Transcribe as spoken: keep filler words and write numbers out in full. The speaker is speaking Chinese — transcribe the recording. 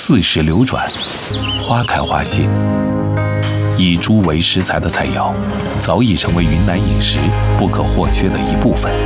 四时流转，花开花谢。以猪为食材的菜肴，早已成为云南饮食不可或缺的一部分。